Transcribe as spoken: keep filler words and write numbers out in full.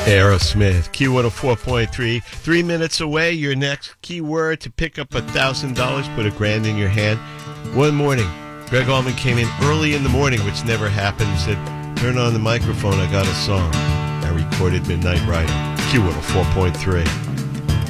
Aerosmith, Q one oh four point three. Three minutes away, your next keyword to pick up one thousand dollars, put a grand in your hand. One morning, Greg Allman came in early in the morning, which never happened. He said, turn on the microphone, I got a song. I recorded Midnight Rider, Q one oh four point three.